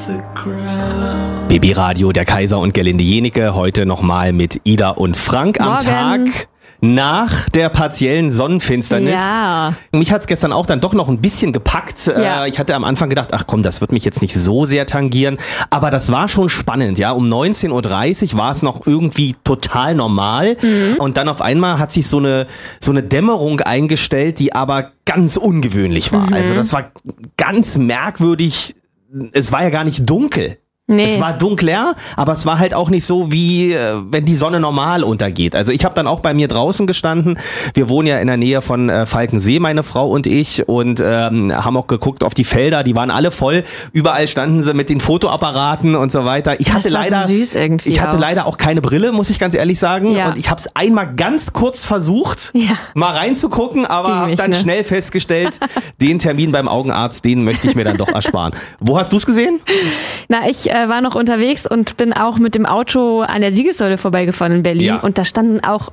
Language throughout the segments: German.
Babyradio, der Kaiser und Gerlinde Jenicke, heute nochmal mit Ida und Frank am Tag nach der partiellen Sonnenfinsternis. Ja. Mich hat's gestern auch dann doch noch ein bisschen gepackt. Ja. Ich hatte am Anfang gedacht, ach komm, das wird mich jetzt nicht so sehr tangieren. Aber das war schon spannend, ja. Um 19.30 Uhr war es noch irgendwie total normal. Und dann auf einmal hat sich so eine Dämmerung eingestellt, die aber ganz ungewöhnlich war. Also das war ganz merkwürdig. Es war ja gar nicht dunkel. Nee. Es war dunkler, aber es war halt auch nicht so, wie wenn die Sonne normal untergeht. Also ich habe dann auch bei mir draußen gestanden. Wir wohnen ja in der Nähe von Falkensee, meine Frau und ich, und haben auch geguckt auf die Felder. Die waren alle voll. Überall standen sie mit den Fotoapparaten und so weiter. Ich hatte leider auch keine Brille, muss ich ganz ehrlich sagen. Ja. Und ich habe es einmal ganz kurz versucht, mal reinzugucken, aber habe dann schnell festgestellt, den Termin beim Augenarzt, den möchte ich mir dann doch ersparen. Wo hast du es gesehen? Na, ich war noch unterwegs und bin auch mit dem Auto an der Siegessäule vorbeigefahren in Berlin. Ja. Und da standen auch,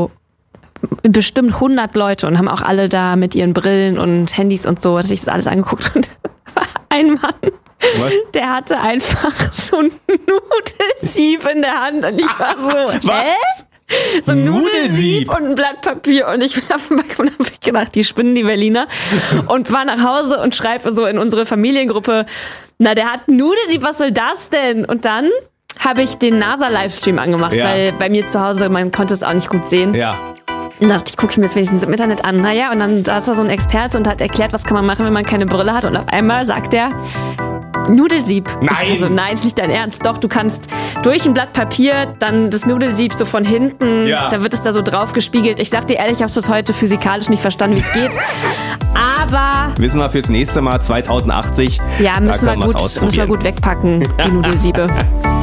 bestimmt 100 Leute und haben auch alle da mit ihren Brillen und Handys und so, hat sich das alles angeguckt. Und ein Mann, der hatte einfach so ein Nudelsieb in der Hand. Und ich war so, was? So ein Nudelsieb und ein Blatt Papier. Und ich bin auf dem Balkon und hab gedacht, die spinnen, die Berliner. Und war nach Hause und schreibe so in unsere Familiengruppe, na, der hat ein Nudelsieb, was soll das denn? Und dann habe ich den NASA-Livestream angemacht, weil bei mir zu Hause, man konnte es auch nicht gut sehen. Ja. Und dachte ich, gucke ich mir jetzt wenigstens im Internet an. Naja, und dann saß da so ein Experte und hat erklärt, was kann man machen, wenn man keine Brille hat. Und auf einmal sagt er, Nudelsieb. Nein! Ich war so, nein, ist nicht dein Ernst. Doch, du kannst durch ein Blatt Papier dann das Nudelsieb so von hinten, da wird es da so drauf gespiegelt. Ich sag dir ehrlich, ich habe es bis heute physikalisch nicht verstanden, wie es geht. Aber wissen wir fürs nächste Mal 2080. ja, müssen wir gut wegpacken, die Nudelsiebe.